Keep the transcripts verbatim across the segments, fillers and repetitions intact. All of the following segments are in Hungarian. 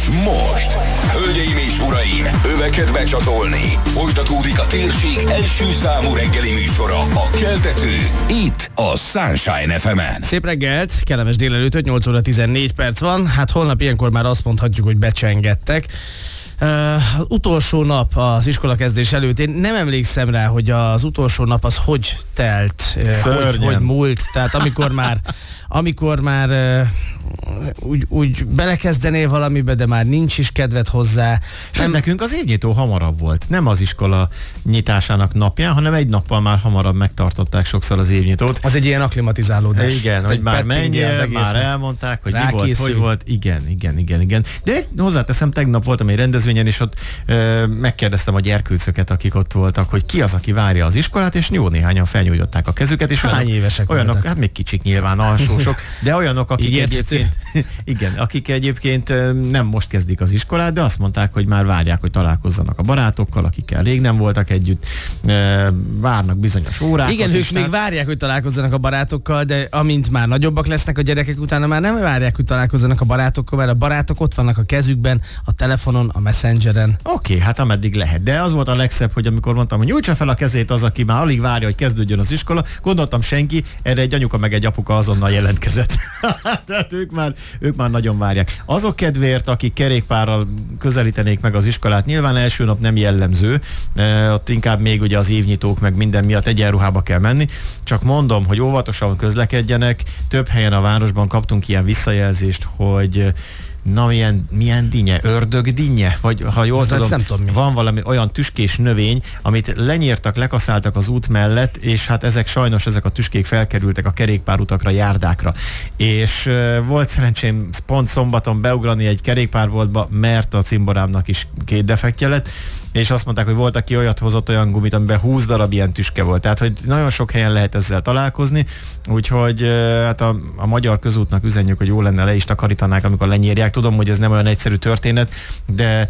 most, hölgyeim és uraim, öveket becsatolni. Folytatódik a térség első számú reggeli műsora, a Keltető, itt a Sunshine ef emen. Szép reggelt, kellemes délelőtt, nyolc óra tizennégy perc van. Hát holnap ilyenkor már azt mondhatjuk, hogy becsengettek. Uh, az utolsó nap az iskolakezdés előtt, én nem emlékszem rá, hogy az utolsó nap az hogy telt, uh, hogy, hogy múlt, tehát amikor már, amikor már uh, úgy, úgy belekezdenél valamibe, de már nincs is kedved hozzá. Nem, nekünk az évnyitó hamarabb volt, nem az iskola nyitásának napján, hanem egy nappal már hamarabb megtartották sokszor az évnyitót. Az egy ilyen akklimatizálódás. Igen, hogy már menjél, már elmondták, hogy mi volt, hogy volt. Igen, igen, igen, igen. De hozzáteszem, tegnap voltam egy rendezvényen, és ott ö, megkérdeztem a gyerkőcöket, akik ott voltak, hogy ki az, aki várja az iskolát, és jó néhányan felnyújtották a kezüket. És hány olyanok, évesek olyanok, voltak? Hát még kicsik nyilván, alsósok, de olyanok, akik Igen, egyébként, igen, akik egyébként nem most kezdik az iskolát, de azt mondták, hogy már várják, hogy találkozzanak a barátokkal, akikkel rég nem voltak együtt, várnak bizonyos órákat. Igen, ők még várják, hogy találkozzanak a barátokkal, de amint már nagyobbak lesznek a gyerekek, utána már nem várják, hogy találkozzanak a barátokkal, mert a barátok ott vannak a kezükben, a telefonon, a messengeren. Oké, okay, hát ameddig lehet. De az volt a legszebb, hogy amikor mondtam, hogy nyújtsa fel a kezét az, aki már alig várja, hogy kezdődjön az iskola, gondoltam senki, erre egy anyuka meg egy apuka azonnal jelentkezett. Tehát ők már, ők már nagyon várják. Azok kedvéért, akik kerékpárral közelítenék meg az iskolát, nyilván első nap nem jellemző, e, ott inkább még ugye az évnyitók meg minden miatt egyenruhába kell menni, csak mondom, hogy óvatosan közlekedjenek, több helyen a városban kaptunk ilyen visszajelzést, hogy na milyen, milyen dinnye, ördög dinnye, vagy ha jól tudom, tudom van valami olyan tüskés növény, amit lenyírtak, lekaszáltak az út mellett, és hát ezek sajnos, ezek a tüskék felkerültek a kerékpárutakra, járdákra. És uh, volt szerencsém pont szombaton beugrani egy kerékpárboltba, mert a cimborámnak is két defektje lett, és azt mondták, hogy volt, aki olyat hozott, olyan gumit, amiben húsz darab ilyen tüske volt. Tehát, hogy nagyon sok helyen lehet ezzel találkozni, úgyhogy uh, hát a, a magyar közútnak üzenjük, hogy jó lenne, le is takarítanák, amikor lenyírják. Tudom, hogy ez nem olyan egyszerű történet, de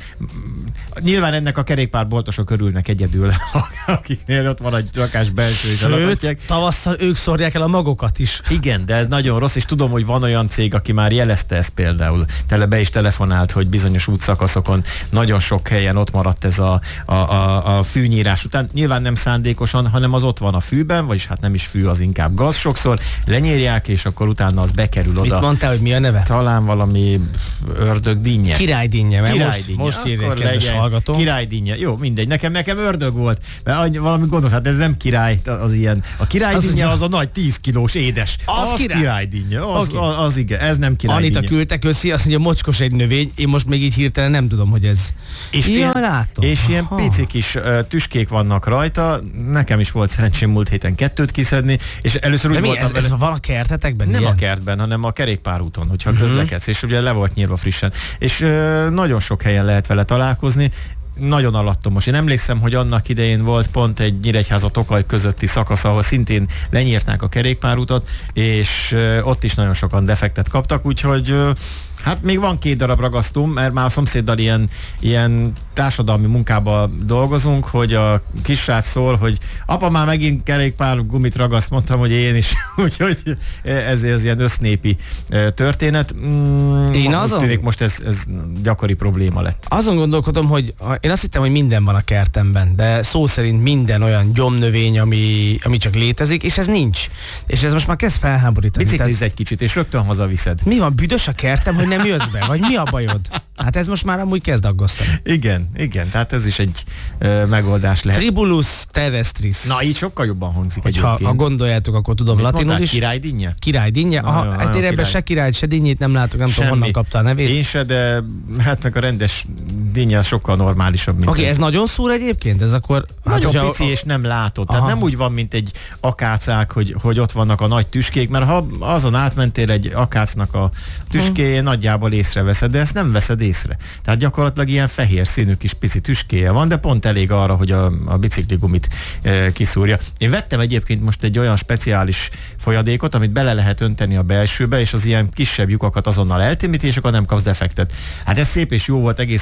nyilván ennek a kerékpárboltosok örülnek egyedül, akiknél ott van egy rakás belső és Sőt, tavasszal ők szórják el a magokat is. Igen, de ez nagyon rossz, és tudom, hogy van olyan cég, aki már jelezte ezt például, tele be is telefonált, hogy bizonyos útszakaszokon nagyon sok helyen ott maradt ez a, a, a, a fűnyírás után. Nyilván nem szándékosan, hanem az ott van a fűben, vagyis hát nem is fű, az inkább gáz sokszor, lenyírják, és akkor utána az bekerül oda. Mit mondtál, hogy mi a neve? Talán valami ördögdinnye. Királydinnye, mert Királydinnye. most, most írják, kedves hallgató. Királydinnye. Jó, mindegy. Nekem, nekem ördög volt. Mert valami gondolsz, hát ez nem király, az ilyen. A királydinnye az, az a nagy tíz kilós édes. Az, az király. királydinnye. Az, okay. az, az igen, ez nem királydinnye. Anita küldte, köszi, azt mondja, mocskos egy növény. Én most még így hirtelen nem tudom, hogy ez. És ja, ilyen, látom. És ilyen pici kis uh, tüskék vannak rajta. Nekem is volt szerencsém múlt héten kettőt kiszedni, és először de úgy mi, voltam. Ez, ez van a kertetekben? Nem ilyen? a kertben, hanem a kerékpárúton, hogyha uh-huh. közlekedsz, és ugye le volt nyírva frissen. És ö, nagyon sok helyen lehet vele találkozni, nagyon alattomos. Én emlékszem, hogy annak idején volt pont egy Nyíregyháza-Tokaj közötti szakasz, ahol szintén lenyírták a kerékpárutat, és ö, ott is nagyon sokan defektet kaptak, úgyhogy ö, hát még van két darab ragasztom, mert már a szomszéddal ilyen, ilyen társadalmi munkába dolgozunk, hogy a kisrác szól, hogy apa már megint kerékpár gumit ragaszt, mondtam, hogy én is, úgyhogy ez, ez ilyen össznépi történet. Mm, én azon... tűnik, most ez, ez gyakori probléma lett. Azon gondolkodom, hogy én azt hittem, hogy minden van a kertemben, de szó szerint minden olyan gyomnövény, ami, ami csak létezik, és ez nincs. És ez most már kezd felháborítani. Bicikliz tehát... egy kicsit, és rögtön hazaviszed. Mi van, büdös a kertem, hogy nem jössz be? Vagy mi a bajod? Hát ez most már amúgy kezd aggasztani. Igen, igen, tehát ez is egy ö, megoldás lehet. Tribulus terrestris. Na, így sokkal jobban hangzik egyébként. Ha, ha gondoljátok, akkor tudom mit latinul mondták, is. Királydinnye? Királydinnye. Aha, nagyon, hát nagyon én ebben király. Se királyt, se dinnyét nem látok, nem Semmi. Tudom, honnan kapta a nevét. Én se, de hát meg a rendes dinnye sokkal normálisabb, mint Oké, okay, ez. ez nagyon szúr egyébként? Ez akkor... Nagyon hát, pici, a... és nem látod. Tehát Aha. nem úgy van, mint egy akácák, hogy, hogy ott vannak a nagy tüskék, mert ha azon átmentél egy akácnak a tüskéjén, hmm. nagyjából észreveszed, de ezt nem veszed észre. Tehát gyakorlatilag ilyen fehér színű kis pici tüskéje van, de pont elég arra, hogy a, a bicikligumit e, kiszúrja. Én vettem egyébként most egy olyan speciális folyadékot, amit bele lehet önteni a belsőbe, és az ilyen kisebb lyukakat azonnal eltémíti, és akkor nem kapsz defektet. Hát ez szép és jó volt egészen a gondolat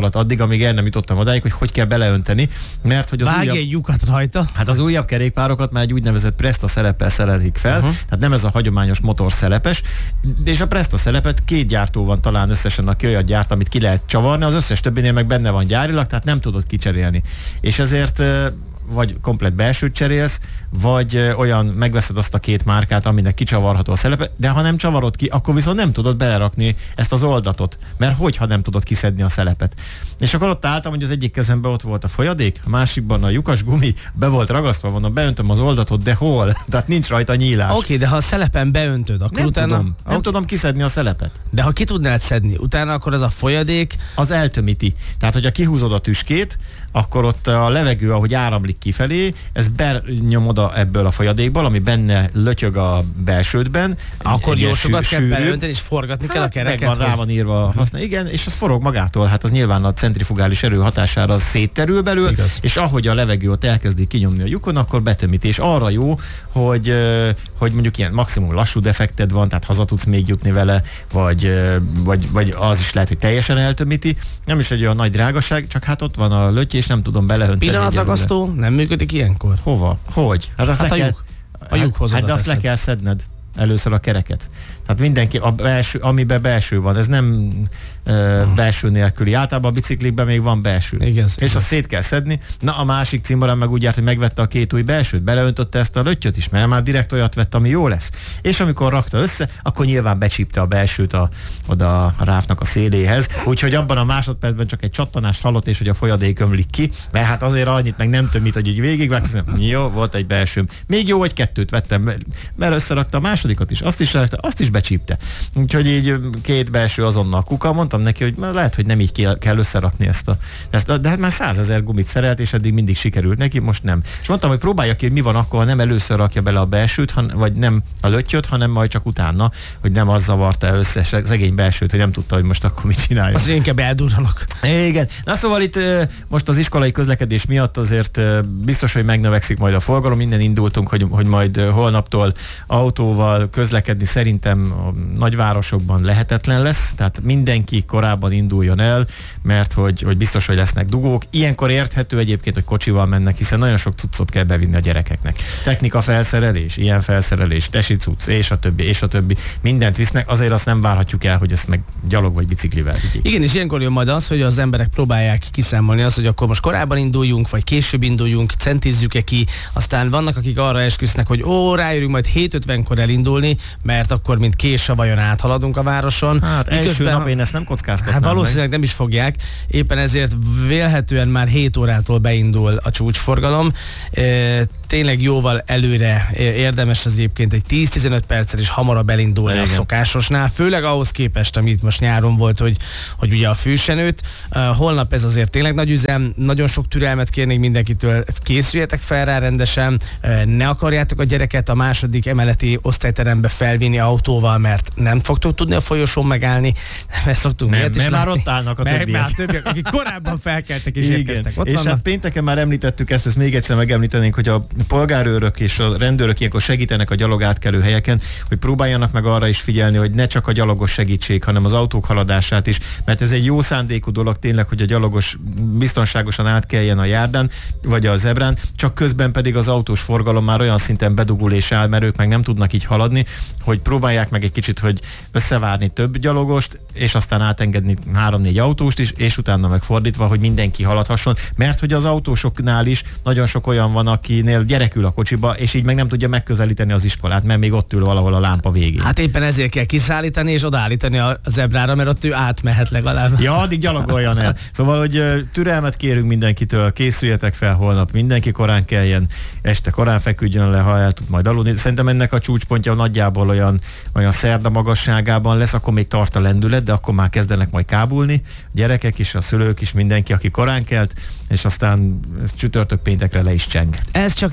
alatt addig, amíg el nem jutottam odáig, hogy hogy kell beleönteni, mert hogy az Vágj újabb... egy lyukat rajta. Hát az újabb kerékpárokat már egy úgynevezett Presta szeleppel szerelik fel, uh-huh. tehát nem ez a hagyományos motorszelepes, és a Presta szelepet két gyártó van talán összesen, aki olyat gyárt, amit ki lehet csavarni, az összes többinél meg benne van gyárilag, tehát nem tudod kicserélni. És ezért vagy komplet belsőt cserélsz, vagy olyan megveszed azt a két márkát, aminek kicsavarható a szelepe, de ha nem csavarod ki, akkor viszont nem tudod belerakni ezt az oldatot, mert hogyha nem tudod kiszedni a szelepet. És akkor ott álltam, hogy az egyik kezemben ott volt a folyadék, a másikban a lyukas gumi, be volt ragasztva, mondom, beöntöm az oldatot, de hol? Tehát nincs rajta nyílás. Oké, okay, de ha a szelepen beöntöd, akkor nem utána... Tudom, nem okay. tudom kiszedni a szelepet. De ha ki tudnád szedni, utána akkor az a folyadék... Az eltömíti. Tehát, hogyha kihúzod a tüskét, akkor ott a levegő, ahogy áramlik kifelé, ez benyomod a, ebből a folyadékból, ami benne lötyög a belsődben. Akkor jó sokat kell beleönteni, és forgatni hát, kell a kereket. Megvan, rá van írva a használ. Igen, és az forog magától. Hát az nyilván a centrifugális erő hatására az szétterül belül, igaz. És ahogy a levegő ott elkezdi kinyomni a lyukon, akkor betömíti. És arra jó, hogy, hogy mondjuk ilyen maximum lassú defekted van, tehát haza tudsz még jutni vele, vagy, vagy, vagy az is lehet, hogy teljesen eltömíti. Nem is egy olyan nagy drágaság, csak hát ott van a löty, és nem tudom beleönteni. Pillanatragasztó nem működik ilyenkor? Hova? Hogy? Hát, azt hát le a kell, lyuk. A lyukhoz hát, hát de azt le kell szedned először a kereket. Tehát mindenki, a belső, amiben belső van, ez nem e, belső nélküli. Általában a biciklikben még van belső. Igaz, és igaz. azt szét kell szedni. Na, a másik cimborán meg úgy járt, hogy megvette a két új belsőt, beleöntötte ezt a löttyöt is, mert már direkt olyat vett, ami jó lesz. És amikor rakta össze, akkor nyilván becsípte a belsőt a, oda a ráfnak a széléhez. Úgyhogy abban a másodpercben csak egy csattanást hallott, és hogy a folyadék ömlik ki, mert hát azért annyit meg nem tömít, hogy így végigvágsz. Jó, volt egy belsőm. Még jó, hogy kettőt vettem, mert összerakta a másodikat is, azt is rakta, azt is becsípte. Úgyhogy így két belső azonnal kuka. Mondtam neki, hogy lehet, hogy nem így kell összerakni ezt a, ezt a de hát már százezer gumit szerelt, és eddig mindig sikerült neki, most nem. És mondtam, hogy próbálja ki, hogy mi van akkor, ha nem először rakja bele a belsőt, han, vagy nem a löttyöt, hanem majd csak utána, hogy nem az zavarta össze szegény belsőt, hogy nem tudta, hogy most akkor mit csinálja. Az inkább eldurranok. Igen. Na szóval itt most az iskolai közlekedés miatt azért biztos, hogy megnövekszik majd a forgalom. Innen indultunk, hogy, hogy majd holnaptól autóval közlekedni szerintem a nagyvárosokban lehetetlen lesz, tehát mindenki korábban induljon el, mert hogy, hogy biztos, hogy lesznek dugók. Ilyenkor érthető egyébként, hogy kocsival mennek, hiszen nagyon sok cuccot kell bevinni a gyerekeknek. Technika felszerelés, ilyen felszerelés, tesi cucc, és a többi, és a többi. Mindent visznek, azért azt nem várhatjuk el, hogy ezt meg gyalog vagy biciklivel vigyék. Igen, és ilyenkor jön majd az, hogy az emberek próbálják kiszámolni azt, hogy akkor most korábban induljunk, vagy később induljunk, centizzük-e ki, aztán vannak, akik arra esküsznek, hogy ó, rájövünk majd hét ötvenkor elindulni, mert akkor mint kés vajon áthaladunk a városon. Hát első nap én ezt nem kockáztatnám. Hát valószínűleg meg. Nem is fogják. Éppen ezért vélhetően már hét órától beindul a csúcsforgalom. E, tényleg jóval előre érdemes az egyébként egy tíz-tizenöt perccel is hamarabb elindulni a szokásosnál, főleg ahhoz képest, amit most nyáron volt, hogy, hogy ugye a fűsenőt. Uh, holnap ez azért tényleg nagy üzem, nagyon sok türelmet kérnék mindenkitől, készüljetek fel rá rendesen, uh, ne akarjátok a gyereket a második emeleti osztályterembe felvinni autóval, mert nem fogtok tudni a folyosón megállni, mert szoktunk nem, ilyet is mert már ott állnak a többiek. Már többiek, akik korábban felkeltek és érkeztek. Ott és vannak. hát pénteken már említettük ezt, ezt még egyszer megemlítenénk, hogy a polgárőrök és a rendőrök ilyenkor segítenek a gyalogátkelő helyeken, hogy próbáljanak meg arra is figyelni, hogy ne csak a gyalogos segítség, hanem az autók haladását is, mert ez egy jó szándékú dolog tényleg, hogy a gyalogos biztonságosan átkeljen a járdán, vagy a zebrán, csak közben pedig az autós forgalom már olyan szinten bedugul és áll, mert ők meg nem tudnak így haladni, hogy próbálják meg egy kicsit, hogy összevárni több gyalogost, és aztán átengedni három-négy autóst is, és utána megfordítva, hogy mindenki haladhasson, mert hogy az autósoknál is nagyon sok olyan van, akinél gyerek ül a kocsiba, és így meg nem tudja megközelíteni az iskolát, mert még ott ül valahol a lámpa végén. Hát éppen ezért kell kiszállítani és odaállítani a zebrára, mert ott ő átmehet legalább. Ja, addig gyalogoljan el. Szóval, hogy türelmet kérünk mindenkitől, készüljetek fel holnap, mindenki korán keljen, este korán feküdjön le, ha el tud majd aludni. Szerintem ennek a csúcspontja nagyjából olyan, olyan szerda magasságában lesz, akkor még tart a lendület, de akkor már kezdenek majd kábulni, a gyerekek is, a szülők is, mindenki, aki korán kelt, és aztán csütörtök péntekre le is cseng. Ez csak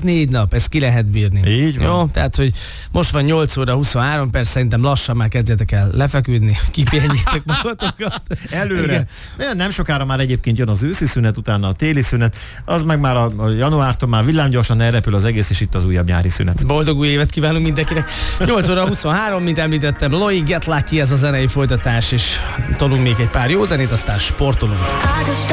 négy nap, ezt ki lehet bírni. Így van. Jó, tehát, hogy most van nyolc óra huszonhárom perc, szerintem lassan már kezdjetek el lefeküdni, kipihenjétek magatokat. Előre. Igen. Nem sokára már egyébként jön az őszi szünet, utána a téli szünet, az meg már a, a januártól már villámgyorsan elrepül az egész, és itt az újabb nyári szünet. Boldog új évet kívánunk mindenkinek. nyolc óra huszonhárom, mint említettem, Loi, Get Lucky, ez a zenei folytatás, és tolunk még egy pár jó zenét, aztán sportolunk.